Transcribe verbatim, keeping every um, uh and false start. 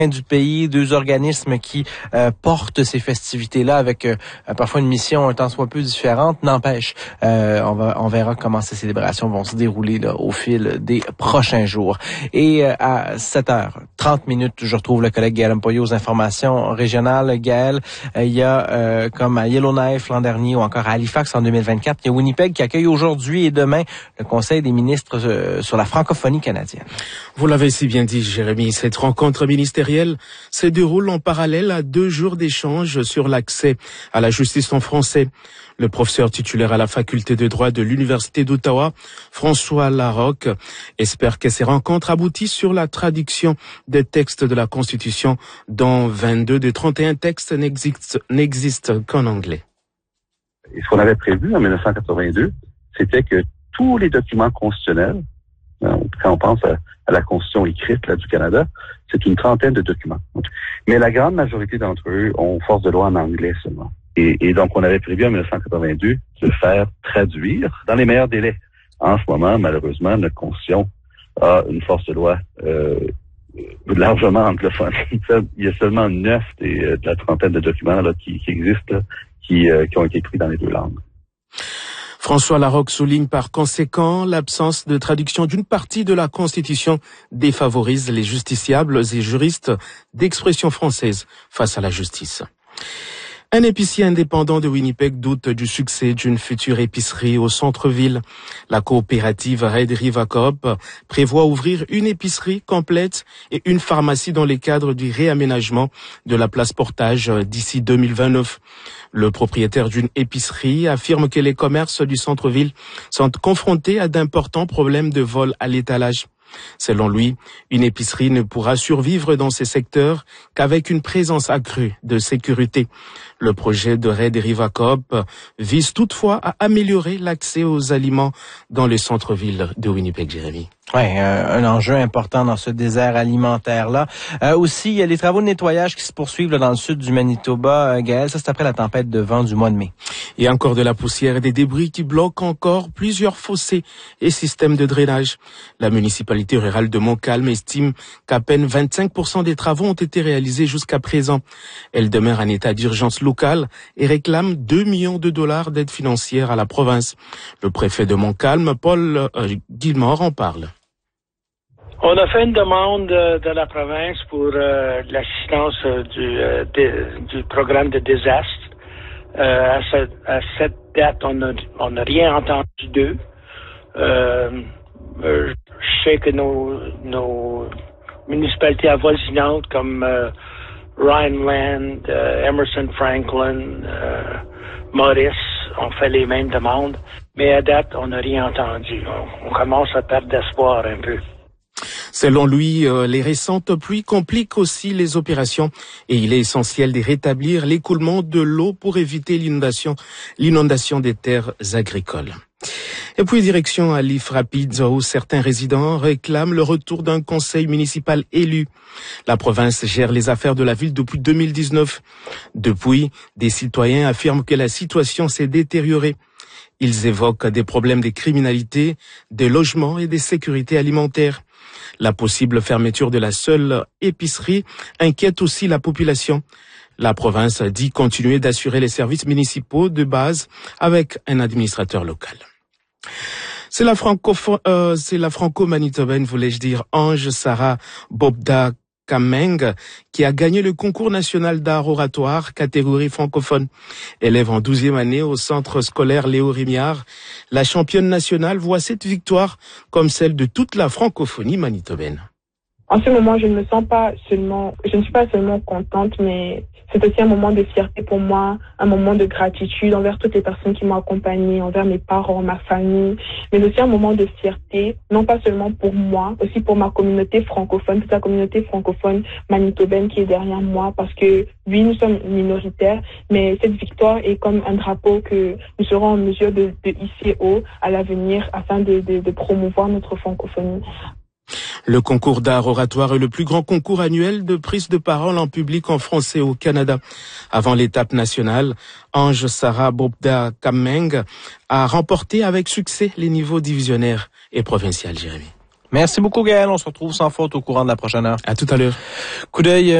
du pays, deux organismes qui euh, portent ces festivités-là avec euh, parfois une mission un tant soit peu différente. N'empêche, euh, on va, on verra comment ces célébrations vont se dérouler là, au fil des prochains jours. Et euh, à sept heures trente minutes, je retrouve le collègue Gaël Mpoyo aux informations régionales. Gaël, euh, il y a euh, comme à Yellowknife l'an dernier ou encore à Halifax en deux mille vingt-quatre, il y a Winnipeg qui accueille aujourd'hui et demain le Conseil des ministres euh, sur la francophonie canadienne. Vous l'avez si bien dit, Jérémy. Cette rencontre ministérielle se déroule en parallèle à deux jours d'échange sur l'accès à la justice en français. Le professeur titulaire à la faculté de droit de l'Université d'Ottawa, François Larocque, espère que ces rencontres aboutissent sur la traduction des textes de la Constitution, dont vingt-deux des trente et un textes n'existent, n'existent qu'en anglais. Et ce qu'on avait prévu en dix-neuf cent quatre-vingt-deux, c'était que tous les documents constitutionnels, quand on pense à, à la Constitution écrite là, du Canada, c'est une trentaine de documents. Mais la grande majorité d'entre eux ont force de loi en anglais seulement. Et, et donc, on avait prévu en dix-neuf cent quatre-vingt-deux de le faire traduire dans les meilleurs délais. En ce moment, malheureusement, notre Constitution a une force de loi euh, largement anglophone. Il y a seulement neuf des, de la trentaine de documents là, qui, qui existent, là, qui, euh, qui ont été pris dans les deux langues. François Larocque souligne par conséquent l'absence de traduction d'une partie de la Constitution défavorise les justiciables et juristes d'expression française face à la justice. Un épicier indépendant de Winnipeg doute du succès d'une future épicerie au centre-ville. La coopérative Red River Coop prévoit ouvrir une épicerie complète et une pharmacie dans les cadres du réaménagement de la place Portage d'ici deux mille vingt-neuf. Le propriétaire d'une épicerie affirme que les commerces du centre-ville sont confrontés à d'importants problèmes de vol à l'étalage. Selon lui, une épicerie ne pourra survivre dans ces secteurs qu'avec une présence accrue de sécurité. Le projet de Red River Coop vise toutefois à améliorer l'accès aux aliments dans le centre-ville de Winnipeg, Jérémy. Oui, euh, un enjeu important dans ce désert alimentaire-là. Euh, aussi, il y a les travaux de nettoyage qui se poursuivent là, dans le sud du Manitoba. Euh, Gaël, ça c'est après la tempête de vent du mois de mai. Il y a encore de la poussière et des débris qui bloquent encore plusieurs fossés et systèmes de drainage. La municipalité rurale de Montcalm estime qu'à peine vingt-cinq pour cent des travaux ont été réalisés jusqu'à présent. Elle demeure en état d'urgence locale et réclame deux millions de dollars d'aide financière à la province. Le préfet de Montcalm, Paul euh, Gilmore, en parle. On a fait une demande de, de la province pour euh, l'assistance euh, du, euh, de, du programme de désastre. Euh, à, ce, à cette date, on n'a on a rien entendu d'eux. Euh, euh, je sais que nos, nos municipalités avoisinantes comme euh, Rhineland, euh, Emerson Franklin, euh, Maurice ont fait les mêmes demandes. Mais à date, on n'a rien entendu. On, on commence à perdre d'espoir un peu. Selon lui, euh, les récentes pluies compliquent aussi les opérations et il est essentiel de rétablir l'écoulement de l'eau pour éviter l'inondation, l'inondation des terres agricoles. Et puis direction à Leaf Rapids où certains résidents réclament le retour d'un conseil municipal élu. La province gère les affaires de la ville depuis deux mille dix-neuf. Depuis, des citoyens affirment que la situation s'est détériorée. Ils évoquent des problèmes de criminalité, des logements et des sécurités alimentaires. La possible fermeture de la seule épicerie inquiète aussi la population. La province dit continuer d'assurer les services municipaux de base avec un administrateur local. C'est la franco, euh, c'est la franco-manitobaine, voulais-je dire, Ange Sarah Bobda Kameng, qui a gagné le concours national d'art oratoire catégorie francophone. Élève en douzième année au centre scolaire Léo Rémiard, la championne nationale voit cette victoire comme celle de toute la francophonie manitobaine. En ce moment, je ne me sens pas seulement, je ne suis pas seulement contente, mais c'est aussi un moment de fierté pour moi, un moment de gratitude envers toutes les personnes qui m'ont accompagnée, envers mes parents, ma famille, mais aussi un moment de fierté, non pas seulement pour moi, aussi pour ma communauté francophone, toute la communauté francophone manitobaine qui est derrière moi, parce que oui, nous sommes minoritaires, mais cette victoire est comme un drapeau que nous serons en mesure de, de hisser haut à l'avenir afin de, de, de promouvoir notre francophonie. Le concours d'art oratoire est le plus grand concours annuel de prise de parole en public en français au Canada. Avant l'étape nationale, Ange Sarah Bobda Kameng a remporté avec succès les niveaux divisionnaires et provinciaux, Jérémy. Merci beaucoup, Gaël. On se retrouve sans faute au courant de la prochaine heure. À tout à l'heure. Coup d'œil